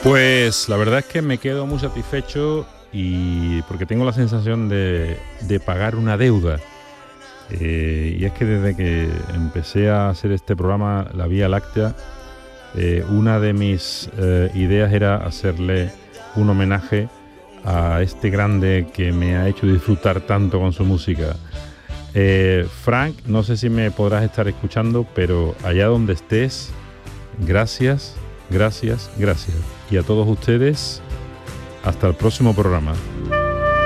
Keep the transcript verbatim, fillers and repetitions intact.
Pues la verdad es que me quedo muy satisfecho y porque tengo la sensación de, de pagar una deuda. Eh, y es que desde que empecé a hacer este programa, La Vía Láctea, eh, una de mis eh, ideas era hacerle un homenaje a este grande que me ha hecho disfrutar tanto con su música. Eh, Frank, no sé si me podrás estar escuchando, pero allá donde estés, gracias, gracias, gracias. Y a todos ustedes, hasta el próximo programa.